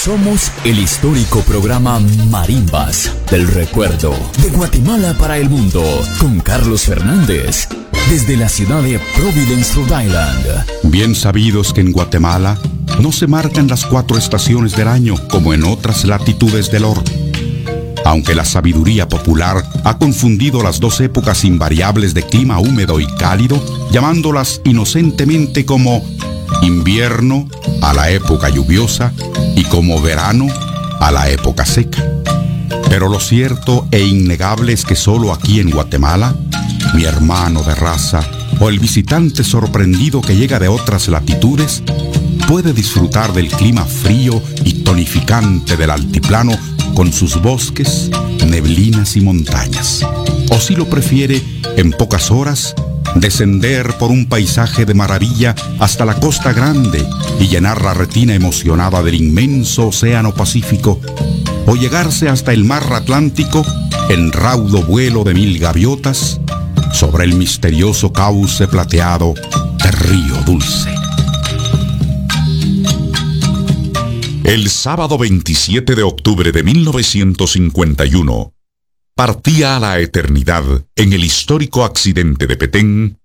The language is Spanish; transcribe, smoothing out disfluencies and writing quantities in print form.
Somos el histórico programa Marimbas del Recuerdo de Guatemala para el mundo con Carlos Fernández desde la ciudad de Providence, Rhode Island. Bien sabidos que en Guatemala no se marcan las 4 estaciones del año como en otras latitudes del orbe. Aunque la sabiduría popular ha confundido las 2 épocas invariables de clima húmedo y cálido, llamándolas inocentemente como invierno a la época lluviosa y como verano a la época seca. Pero lo cierto e innegable es que solo aquí en Guatemala, mi hermano de raza o el visitante sorprendido que llega de otras latitudes puede disfrutar del clima frío y tonificante del altiplano con sus bosques, neblinas y montañas. O si lo prefiere, en pocas horas, descender por un paisaje de maravilla hasta la Costa Grande y llenar la retina emocionada del inmenso océano Pacífico, o llegarse hasta el mar Atlántico en raudo vuelo de 1000 gaviotas sobre el misterioso cauce plateado de Río Dulce. El sábado 27 de octubre de 1951, partía a la eternidad en el histórico accidente de Petén